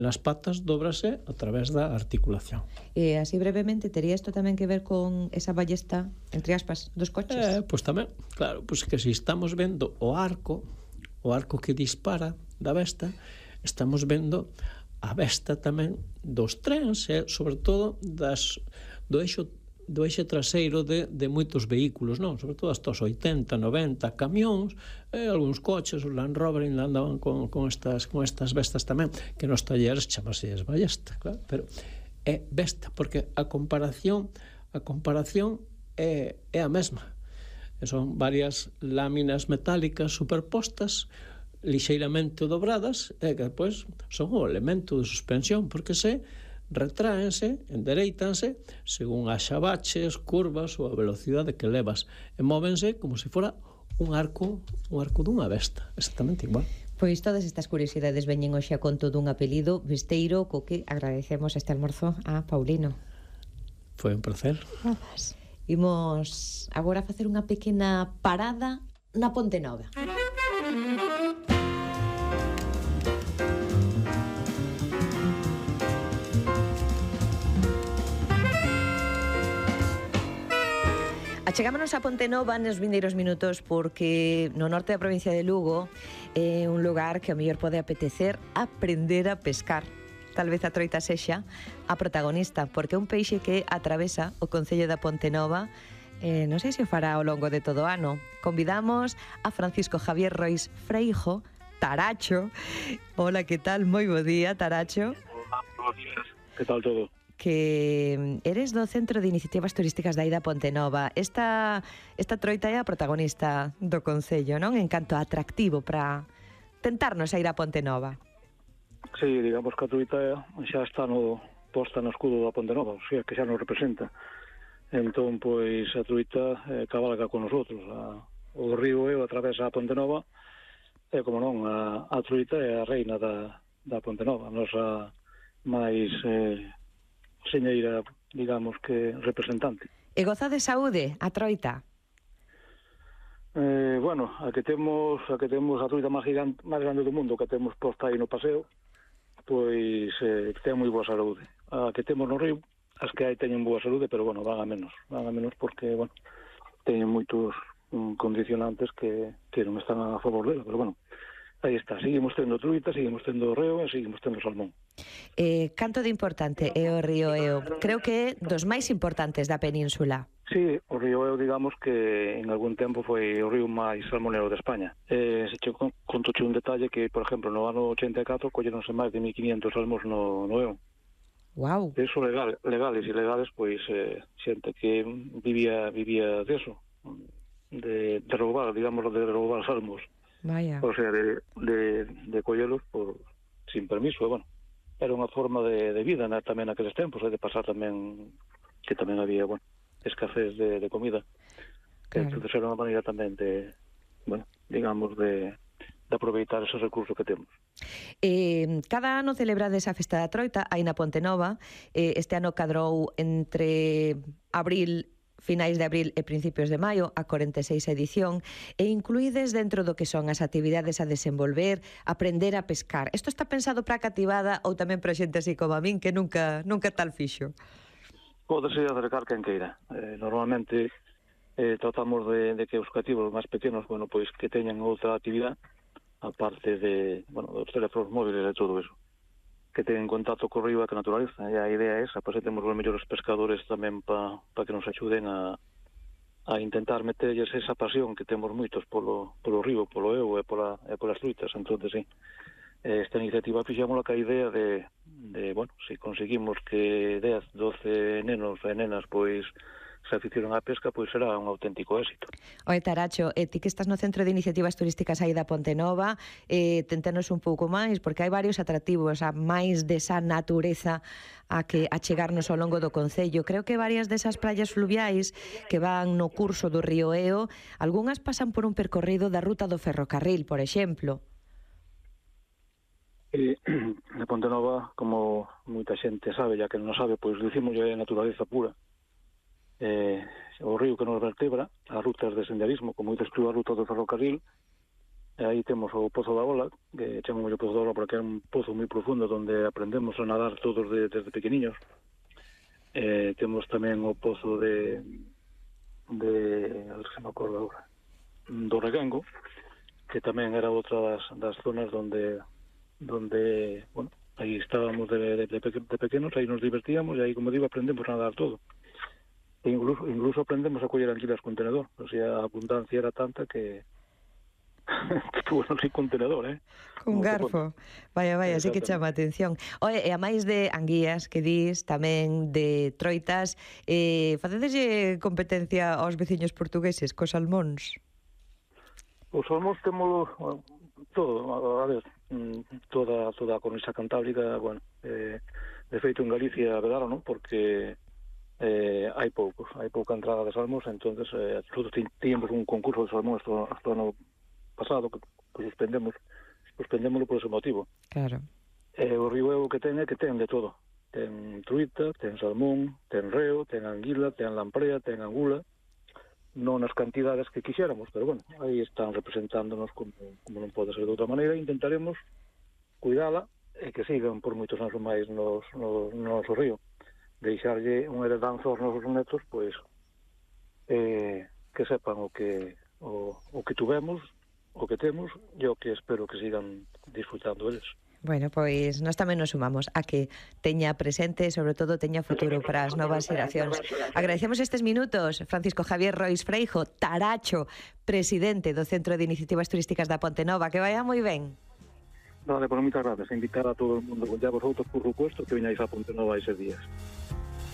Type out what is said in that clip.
Nas patas dóbrase a través da articulación. E así brevemente, tería isto tamén que ver con esa ballesta, entre aspas, dos coches? Pois tamén, claro, pois que se estamos vendo o arco que dispara da besta, estamos vendo a besta tamén dos trens e, sobre todo, do eixo traseiro de moitos vehículos, non? Sobre todo hasta os 80, 90 camións, algúns coches, os Land Rover andaban con estas bestas tamén, que nos talleres chamase ballesta, claro, pero é besta, porque a comparación é a mesma. Son varias láminas metálicas superpostas, lixeiramente dobradas, e que depois son o elemento de suspensión, porque retráense, endereitanse, según haxa baches, curvas ou a velocidade que levas, e móvense como se fora un arco dunha besta, exactamente igual. Pois todas estas curiosidades veñen hoxe a conto dun apelido besteiro co que agradecemos este almorzo a Paulino. Foi un placer. Grazas. Imos agora facer unha pequena parada na Ponte Nova. Achegámonos a Ponte Nova nos vindeiros minutos porque no norte da provincia de Lugo é un lugar que ao mellor pode apetecer aprender a pescar. Tal vez a troita sexa a protagonista, porque é un peixe que atravesa o concello da Ponte Nova, non sei se o fará ao longo de todo o ano. Convidamos a Francisco Javier Rois Freijo, Taracho. Hola, que tal? Moi bo día, Taracho. Hola, buenos días. Que tal todo? Que eres do Centro de Iniciativas Turísticas da Ida Ponte Nova. Esta troita é a protagonista do concello, non? En canto a atractivo para tentarnos a ir a Ponte Nova. Sí, digamos que a troita xa está posta no escudo da Ponte Nova, o sea, que xa nos representa. Entón, pois, a troita cabalga con nosotros. O río Eo atravesa a Ponte Nova e, como non, a troita é a reina da Ponte Nova, a nosa máis señeira, digamos, que representante. E goza de saúde a troita? Bueno, a que temos a troita máis grande do mundo, que temos posta aí no paseo, pois ten moi boa saúde. A que temos no río, as que hai teñen boa saúde, pero, bueno, van a menos porque, bueno, teñen moitos condicionantes que non están a favor dela, pero, bueno, aí está, seguimos tendo truita, seguimos tendo reo e seguimos tendo salmón. Canto de importante é o río Eo? Creo que é dos máis importantes da península. Sí, o río Eo, digamos que en algún tempo foi o río máis salmonero de España. Se che contoche un detalle que, por exemplo, no ano 84 colleronse máis de 1500 salmos no Eo. Wow. Eso legales e ilegales, pois xente que vivía deso, de roubar, digamos, de roubar salmos. Vaya. O sea, de collelos sin permiso, bueno, era unha forma de vida tamén naqueles tempos, de pasar tamén, que tamén había, bueno, escasez de comida. Claro. Entonces era unha maneira tamén de, bueno, digamos, de aproveitar ese recurso que temos. Cada ano celebrade esa festa da troita aí na Ponte Nova. Este ano cadrou entre finais de abril e principios de maio, a 46 edición, e incluídes dentro do que son as actividades a desenvolver, aprender a pescar. Isto está pensado para a cativada ou tamén para xente así como a min, que nunca tal fixo? Pódese acercar quen queira. Normalmente tratamos de que os cativos máis pequenos, bueno, pois que teñan outra actividade, aparte de, bueno, dos teléfonos móviles e todo eso, que teñen contacto co río e que naturaliza, e a idea é esa, pois temos os mellores pescadores tamén para que nos axuden a intentar meterles esa pasión que temos moitos polo río, polo Eo e polas truitas. Entón, sí, esta iniciativa fixámola ca idea de, bueno, se conseguimos que 10, 12 nenos e nenas, pois, se aficionan á pesca, pois será un auténtico éxito. Oe, Taracho, ti que estás no Centro de Iniciativas Turísticas aí da Ponte Nova, tentenos un pouco máis, porque hai varios atractivos a máis desa natureza a que achegarnos ao longo do concello. Creo que varias desas praias fluviais que van no curso do río Eo, algunhas pasan por un percorrido da ruta do ferrocarril, por exemplo. Na Ponte Nova, como moita xente sabe, ya que non sabe, pois dicimos é naturaleza pura. O río que nos vertebra, as rutas de senderismo, como dices tú, a ruta do ferrocarril, E aí temos o Pozo da Ola, que chamamos o Pozo da Ola porque é un pozo moi profundo onde aprendemos a nadar todos desde pequeniños. Temos tamén o Pozo de a ver se me acordo agora, do Reguengo, que tamén era outra das zonas donde bueno, aí estábamos de pequenos, aí nos divertíamos e aí, como digo, aprendemos a nadar todo. E incluso aprendemos a coller anguilas con tenedor, o sea, a abundancia era tanta que tuvo non sei contenedor, Cun garfo. Vaya, sí que chama a atención. Oe, e a máis de anguías que dis, tamén de troitas, facedeslle competencia aos veciños portugueses cos salmóns? Os salmóns temos todo, a ver, toda a cornisa cantábrica, bueno, de feito en Galicia vedaron, porque hai pouca entrada de salmóns, entonces nosotros tíamos un concurso de salmóns hasta o ano pasado, que suspendémoslo por ese motivo. Claro. O río Ego que ten de todo. Ten truita, ten salmón, ten reo, ten anguila, ten lamprea, ten angula, non nas cantidades que quixéramos, pero bueno, aí están representándonos como non pode ser de outra maneira. Intentaremos cuidala e que sigan por moitos anos máis no noso río. Deixarlle unha heredanza aos nosos netos, pois, que sepan o que tuvemos, o que temos, e o que espero que sigan disfrutando eles. Bueno, pois nós tamén nos sumamos a que teña presente e, sobre todo, teña futuro para as novas xeracións. Agradecemos estes minutos, Francisco Javier Rois Freijo, Taracho, presidente do Centro de Iniciativas Turísticas da Ponte Nova. Que vaya moi ben. Vale, por moitas gracias. Invitar a todo o mundo, con ya vosotros, por supuesto, que viñáis a Ponte Nova eses días.